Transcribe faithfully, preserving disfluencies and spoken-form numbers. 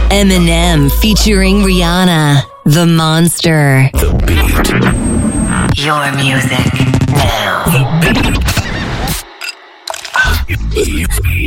Eminem featuring Rihanna, The Monster. The beat. Your music now. The beat.